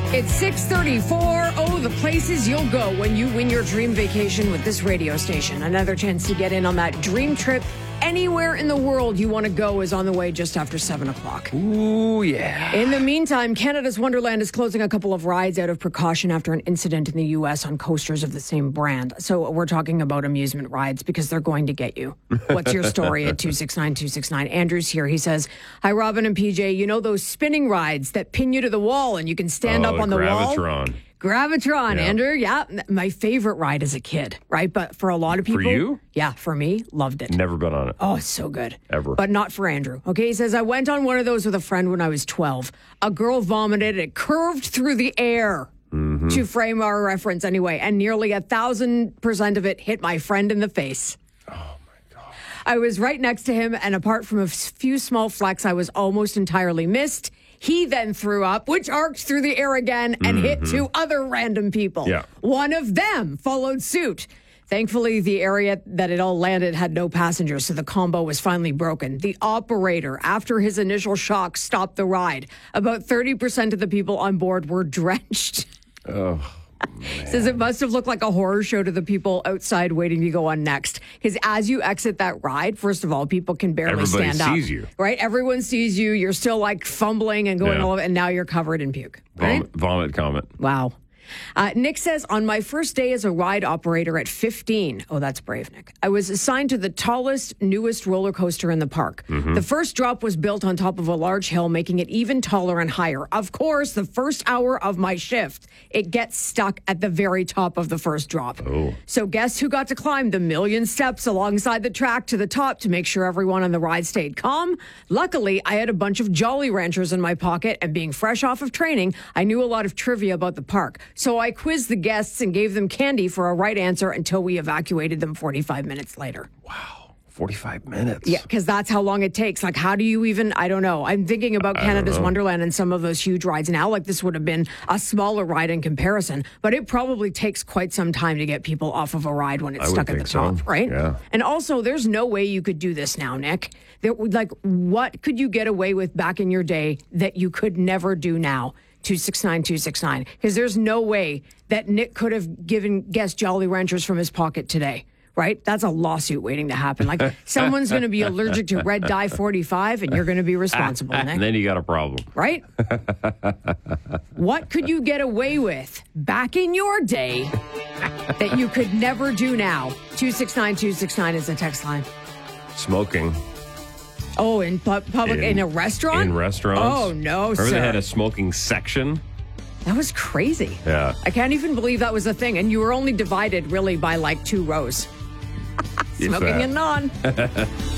It's 6:34. Oh, the places you'll go when you win your dream vacation with this radio station. Another chance to get in on that dream trip. Anywhere in the world you want to go is on the way just after 7 o'clock. Ooh, yeah. In the meantime, Canada's Wonderland is closing a couple of rides out of precaution after an incident in the U.S. on coasters of the same brand. So we're talking about amusement rides because they're going to get you. What's your story at 269-269? Andrew's here. He says, hi, Robin and PJ. You know those spinning rides that pin you to the wall and you can stand up on the wall? Gravitron, yeah. Andrew. Yeah. My favorite ride as a kid, right? But for a lot of people. For you? Yeah, for me, loved it. Never been on it. Oh, it's so good. Ever. But not for Andrew. Okay, he says, I went on one of those with a friend when I was 12. A girl vomited. It curved through the air. Mm-hmm. To frame our reference anyway. And nearly 1,000% of it hit my friend in the face. Oh, my God. I was right next to him, and apart from a few small flecks, I was almost entirely missed. He then threw up, which arced through the air again and hit two other random people. Yeah. One of them followed suit. Thankfully, the area that it all landed had no passengers, so the combo was finally broken. The operator, after his initial shock, stopped the ride. About 30% of the people on board were drenched. Oh. Says it must have looked like a horror show to the people outside waiting to go on next. Because as you exit that ride, first of all, people can barely stand up. Everybody sees you. Right? Everyone sees you. You're still like fumbling and going all over, and now you're covered in puke. Right? Vomit comment. Wow. Nick says, on my first day as a ride operator at 15, oh, that's brave, Nick, I was assigned to the tallest, newest roller coaster in the park. Mm-hmm. The first drop was built on top of a large hill, making it even taller and higher. Of course, the first hour of my shift, it gets stuck at the very top of the first drop. Oh. So guess who got to climb the million steps alongside the track to the top to make sure everyone on the ride stayed calm? Luckily, I had a bunch of Jolly Ranchers in my pocket, and being fresh off of training, I knew a lot of trivia about the park. So I quizzed the guests and gave them candy for a right answer until we evacuated them 45 minutes later. Wow. 45 minutes. Yeah, because that's how long it takes. Like, how do you even, I don't know. I'm thinking about Canada's Wonderland and some of those huge rides now. Like, this would have been a smaller ride in comparison, but it probably takes quite some time to get people off of a ride when it's stuck at the top, right? Yeah. And also, there's no way you could do this now, Nick. Like, what could you get away with back in your day that you could never do now? 269-269, because there's no way that Nick could have given guest Jolly Ranchers from his pocket today, right? That's a lawsuit waiting to happen. Like, someone's going to be allergic to red dye 45, and you're going to be responsible, Nick. And then you got a problem. Right? What could you get away with back in your day that you could never do now? 269-269 is the text line. Smoking. Oh, in public, in a restaurant? In restaurants. Oh, no, Remember sir. they had a smoking section? That was crazy. Yeah. I can't even believe that was a thing. And you were only divided really by like 2 rows. Smoking and non.